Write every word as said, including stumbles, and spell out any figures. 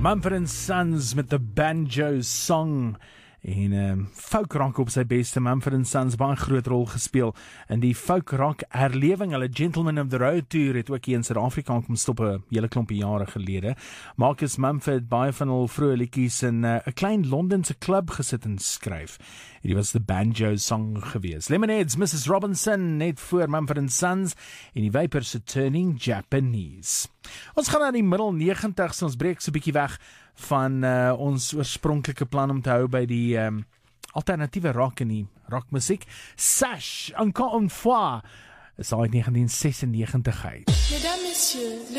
Mumford and Sons met the Banjo Song. En um, folk rock op sy beste. Mumford and Sons baie groot rol gespeel in die folk rock herlewing. Hulle Gentlemen of the Road tour het ook hier in Suid-Afrika kom stop 'n hele klompie jare gelede. Marcus Mumford baie van hul vroeë liedjies in 'n uh, klein Londense klub gesit en skryf. En die was the Banjo Song gewees. Lemonheads, Missus Robinson net voor Mumford and Sons en die Vapors Turning Japanese. Ons gaan na die middel negentigs, ons breek so 'n bietjie weg van uh, ons oorspronklike plan om te hou by die um, alternatiewe rock en die rockmusiek. Sash, encore une fois, is uit negentien sesennegentig uit. Mesdames, messieurs,